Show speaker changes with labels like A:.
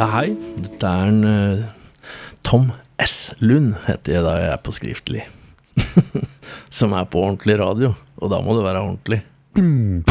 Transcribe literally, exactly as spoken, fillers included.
A: Ja, hei, dette er en uh, Tom S. Lund, heter jeg da jeg er på skriftlig. Som er på ordentlig radio, og da må det være ordentlig.